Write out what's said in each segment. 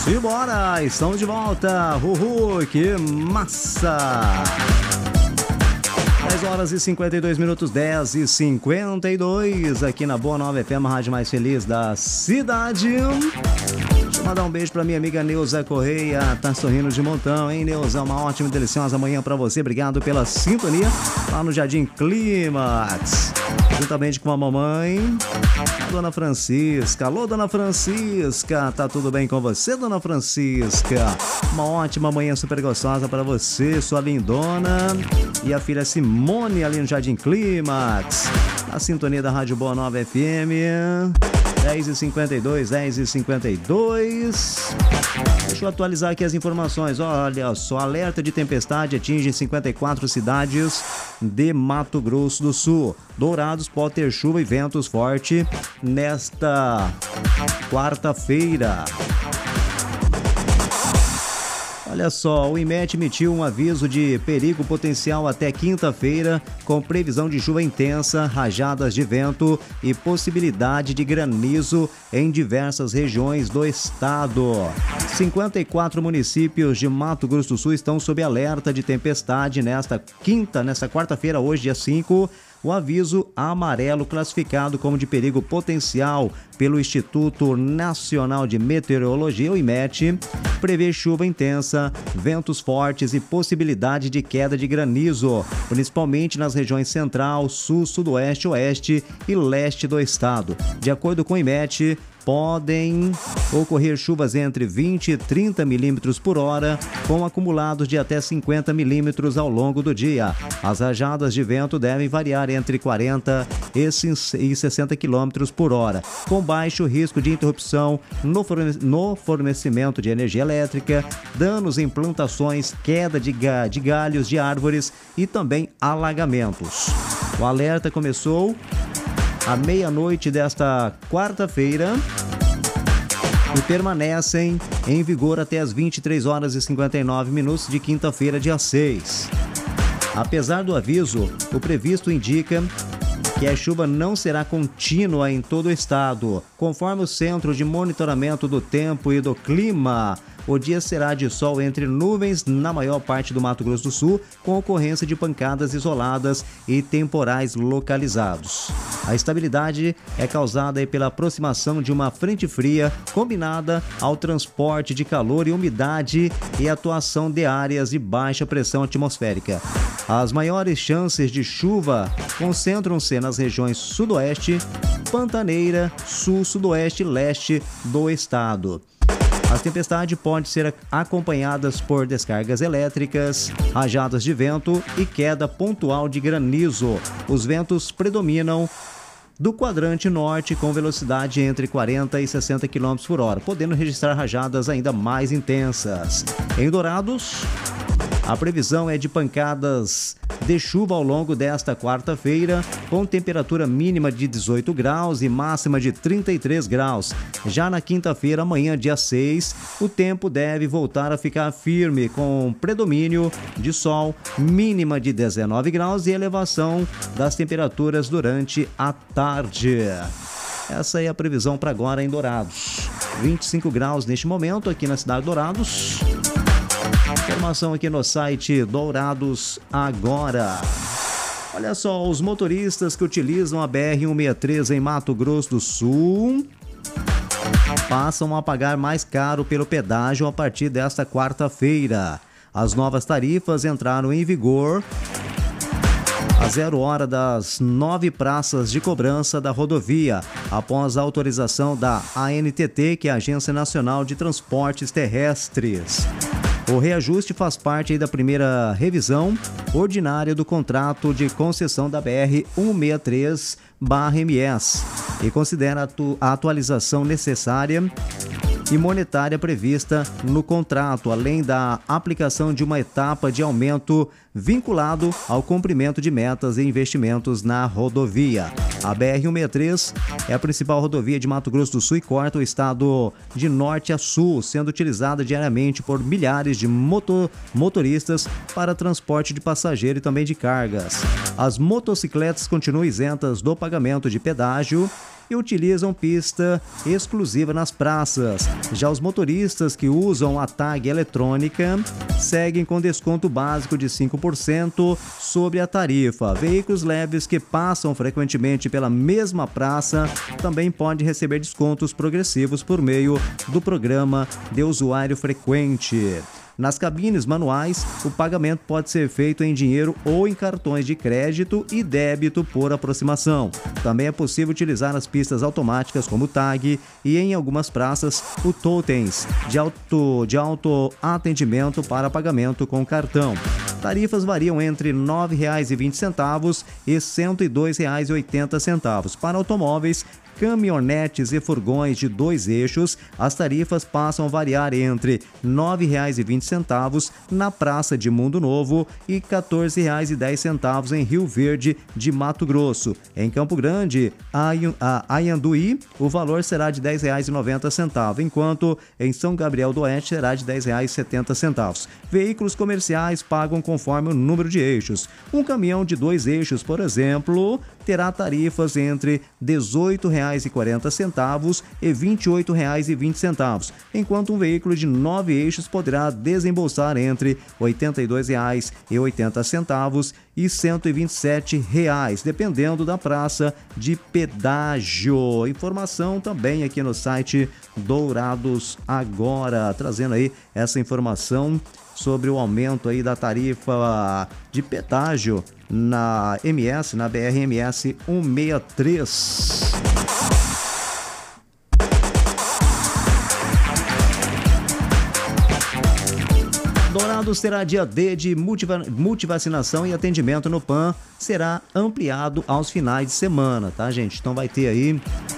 Simbora, estamos de volta. Uhul, que massa! 10 horas e 52 minutos, 10 e 52 aqui na Boa Nova FM, a rádio mais feliz da cidade. Deixa eu mandar um beijo pra minha amiga Neuza Correia, tá sorrindo de montão, hein, Neuza? Uma ótima e deliciosa manhã pra você, obrigado pela sintonia lá no Jardim Clímax, juntamente com a mamãe, a Dona Francisca. Alô, Dona Francisca, tá tudo bem com você, Dona Francisca? Uma ótima manhã super gostosa pra você, sua lindona, e a filha Simone ali no Jardim Clímax, a sintonia da Rádio Boa Nova FM. 10h52, 10h52. Deixa eu atualizar aqui as informações. Olha só, alerta de tempestade atinge 54 cidades de Mato Grosso do Sul. Dourados pode ter chuva e ventos fortes nesta quarta-feira. Olha só, o IMET emitiu um aviso de perigo potencial até quinta-feira, com previsão de chuva intensa, rajadas de vento e possibilidade de granizo em diversas regiões do estado. 54 municípios de Mato Grosso do Sul estão sob alerta de tempestade nesta quarta-feira, hoje, dia 5. O aviso amarelo, classificado como de perigo potencial pelo Instituto Nacional de Meteorologia, o IMET, prevê chuva intensa, ventos fortes e possibilidade de queda de granizo, principalmente nas regiões central, sul, sudoeste, oeste e leste do estado. De acordo com o IMET, podem ocorrer chuvas entre 20 e 30 milímetros por hora, com acumulados de até 50 milímetros ao longo do dia. As rajadas de vento devem variar entre 40 e 60 quilômetros por hora, com baixo risco de interrupção no fornecimento de energia elétrica, danos em plantações, queda de galhos de árvores e também alagamentos. O alerta começou à meia-noite desta quarta-feira e permanecem em vigor até as 23 horas e 59 minutos de quinta-feira, dia 6. Apesar do aviso, o previsto indica que a chuva não será contínua em todo o estado. Conforme o Centro de Monitoramento do Tempo e do Clima, o dia será de sol entre nuvens na maior parte do Mato Grosso do Sul, com ocorrência de pancadas isoladas e temporais localizados. A estabilidade é causada pela aproximação de uma frente fria combinada ao transporte de calor e umidade e atuação de áreas de baixa pressão atmosférica. As maiores chances de chuva concentram-se nas regiões sudoeste, pantaneira, sul, sudoeste e leste do estado. As tempestades podem ser acompanhadas por descargas elétricas, rajadas de vento e queda pontual de granizo. Os ventos predominam do quadrante norte com velocidade entre 40 e 60 km por hora, podendo registrar rajadas ainda mais intensas. Em Dourados, a previsão é de pancadas de chuva ao longo desta quarta-feira, com temperatura mínima de 18 graus e máxima de 33 graus. Já na quinta-feira, amanhã, dia 6, o tempo deve voltar a ficar firme, com predomínio de sol, mínima de 19 graus e elevação das temperaturas durante a tarde. Essa é a previsão para agora em Dourados. 25 graus neste momento aqui na cidade de Dourados. Informação aqui no site Dourados Agora. Olha só, os motoristas que utilizam a BR-163 em Mato Grosso do Sul passam a pagar mais caro pelo pedágio a partir desta quarta-feira. As novas tarifas entraram em vigor a 0 hora das 9 praças de cobrança da rodovia, após a autorização da ANTT, que é a Agência Nacional de Transportes Terrestres. O reajuste faz parte da primeira revisão ordinária do contrato de concessão da BR-163/MS e considera a atualização necessária e monetária prevista no contrato, além da aplicação de uma etapa de aumento vinculado ao cumprimento de metas e investimentos na rodovia. A BR-163 é a principal rodovia de Mato Grosso do Sul e corta o estado de norte a sul, sendo utilizada diariamente por milhares de motoristas para transporte de passageiro e também de cargas. As motocicletas continuam isentas do pagamento de pedágio e utilizam pista exclusiva nas praças. Já os motoristas que usam a tag eletrônica seguem com desconto básico de 5% sobre a tarifa. Veículos leves que passam frequentemente pela mesma praça também podem receber descontos progressivos por meio do programa de usuário frequente. Nas cabines manuais, o pagamento pode ser feito em dinheiro ou em cartões de crédito e débito por aproximação. Também é possível utilizar as pistas automáticas como o tag e, em algumas praças, o totens de autoatendimento para pagamento com cartão. Tarifas variam entre R$ 9,20 e R$ 102,80. Para automóveis, caminhonetes e furgões de 2 eixos, as tarifas passam a variar entre R$ 9,20 na Praça de Mundo Novo e R$ 14,10 em Rio Verde de Mato Grosso. Em Campo Grande, Anhanduí, o valor será de R$ 10,90, enquanto em São Gabriel do Oeste será de R$ 10,70. Veículos comerciais pagam conforme o número de eixos. Um caminhão de 2 eixos, por exemplo, terá tarifas entre R$ 18,40 e R$ 28,20, enquanto um veículo de 9 eixos poderá desembolsar entre R$ 82,80 e R$ 127,00, dependendo da praça de pedágio. Informação também aqui no site Dourados Agora, trazendo aí essa informação sobre o aumento aí da tarifa de pedágio na BR-MS 163. Dourados terá dia D de multivacinação e atendimento no PAN será ampliado aos finais de semana, tá, gente? Então vai ter aí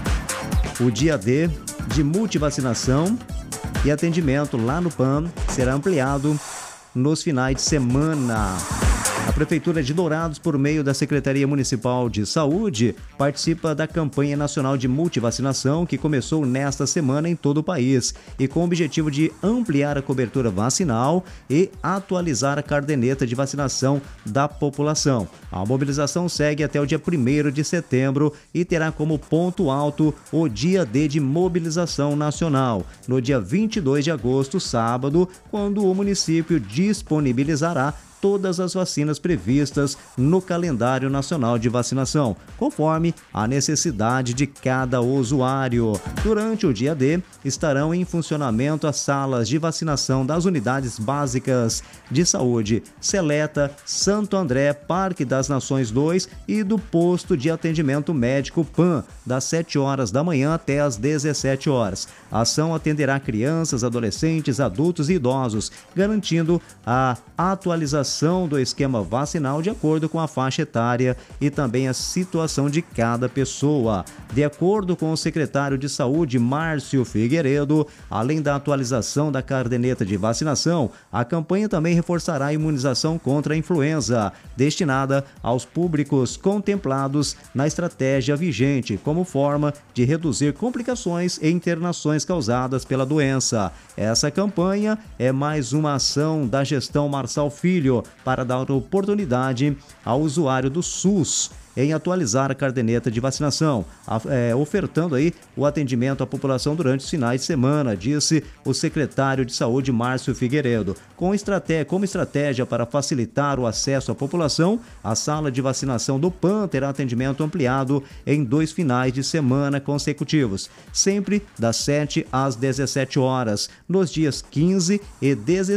o dia D de multivacinação e atendimento lá no PAN será ampliado nos finais de semana. A Prefeitura de Dourados, por meio da Secretaria Municipal de Saúde, participa da campanha nacional de multivacinação que começou nesta semana em todo o país e com o objetivo de ampliar a cobertura vacinal e atualizar a caderneta de vacinação da população. A mobilização segue até o dia 1º de setembro e terá como ponto alto o dia D de mobilização nacional, no dia 22 de agosto, sábado, quando o município disponibilizará todas as vacinas previstas no calendário nacional de vacinação, conforme a necessidade de cada usuário. Durante o dia D, estarão em funcionamento as salas de vacinação das unidades básicas de saúde Seleta, Santo André, Parque das Nações 2 e do posto de atendimento médico PAN, das 7 horas da manhã até as 17 horas. A ação atenderá crianças, adolescentes, adultos e idosos, garantindo a atualização do esquema vacinal de acordo com a faixa etária e também a situação de cada pessoa. De acordo com o secretário de Saúde, Márcio Figueiredo, além da atualização da caderneta de vacinação, a campanha também reforçará a imunização contra a influenza, destinada aos públicos contemplados na estratégia vigente, como forma de reduzir complicações e internações causadas pela doença. Essa campanha é mais uma ação da gestão Marçal Filho para dar oportunidade ao usuário do SUS em atualizar a caderneta de vacinação, ofertando aí o atendimento à população durante os finais de semana, disse o secretário de Saúde, Márcio Figueiredo. Como estratégia para facilitar o acesso à população, a sala de vacinação do PAN terá atendimento ampliado em 2 finais de semana consecutivos, sempre das 7 às 17 horas, nos dias 15 e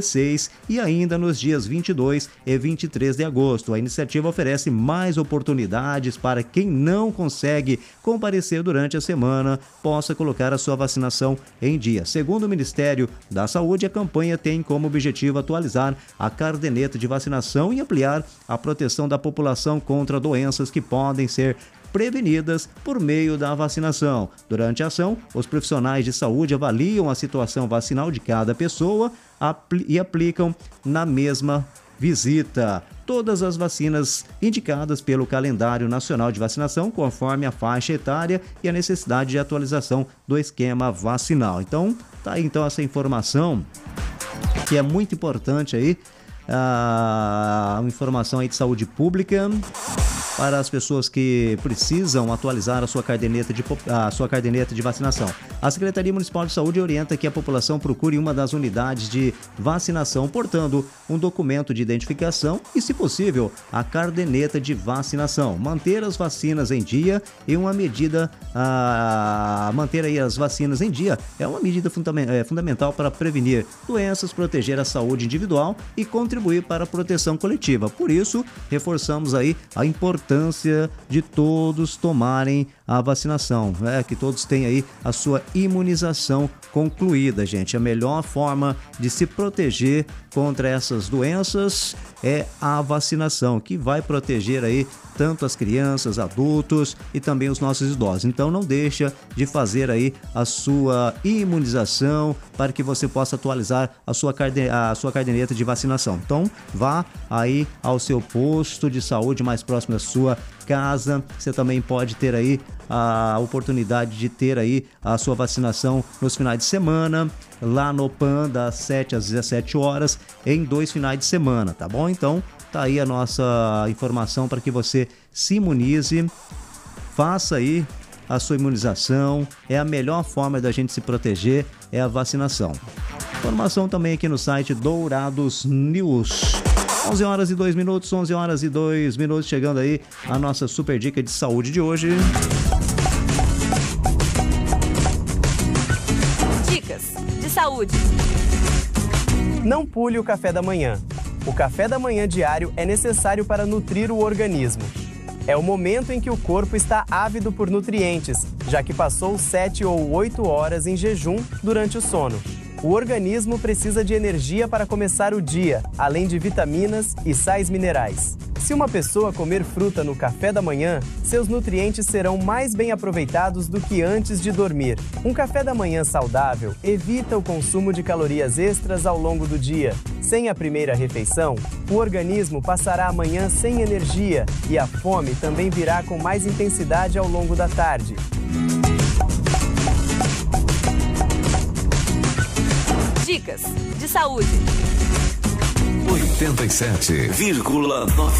16 e ainda nos dias 22 e 23 de agosto. A iniciativa oferece mais oportunidades para quem não consegue comparecer durante a semana possa colocar a sua vacinação em dia. Segundo o Ministério da Saúde, a campanha tem como objetivo atualizar a caderneta de vacinação e ampliar a proteção da população contra doenças que podem ser prevenidas por meio da vacinação. Durante a ação, os profissionais de saúde avaliam a situação vacinal de cada pessoa e aplicam na mesma visita todas as vacinas indicadas pelo calendário nacional de vacinação, conforme a faixa etária e a necessidade de atualização do esquema vacinal. Então, tá aí então essa informação que é muito importante aí, a informação aí de saúde pública para as pessoas que precisam atualizar a sua caderneta de vacinação. A Secretaria Municipal de Saúde orienta que a população procure uma das unidades de vacinação, portando um documento de identificação e, se possível, a caderneta de vacinação. Manter as vacinas em dia e uma medida manter aí as vacinas em dia é uma medida fundamental para prevenir doenças, proteger a saúde individual e contribuir para a proteção coletiva. Por isso, reforçamos aí a importância de todos tomarem a vacinação, que todos tenham aí a sua imunização concluída, gente. A melhor forma de se proteger contra essas doenças é a vacinação, que vai proteger aí tanto as crianças, adultos e também os nossos idosos. Então não deixa de fazer aí a sua imunização para que você possa atualizar a sua caderneta de vacinação. Então vá aí ao seu posto de saúde mais próximo da sua casa. Você também pode ter aí a oportunidade de ter aí a sua vacinação nos finais de semana, lá no PAN, das 7 às 17 horas, em 2 finais de semana, tá bom? Então, tá aí a nossa informação para que você se imunize, faça aí a sua imunização, é a melhor forma da gente se proteger, é a vacinação. Informação também aqui no site Dourados News. 11 horas e 2 minutos, 11 horas e 2 minutos, chegando aí a nossa super dica de saúde de hoje. Dicas de saúde. Não pule o café da manhã. O café da manhã diário é necessário para nutrir o organismo. É o momento em que o corpo está ávido por nutrientes, já que passou 7 ou 8 horas em jejum durante o sono. O organismo precisa de energia para começar o dia, além de vitaminas e sais minerais. Se uma pessoa comer fruta no café da manhã, seus nutrientes serão mais bem aproveitados do que antes de dormir. Um café da manhã saudável evita o consumo de calorias extras ao longo do dia. Sem a primeira refeição, o organismo passará a manhã sem energia e a fome também virá com mais intensidade ao longo da tarde. Dicas de saúde. 87,9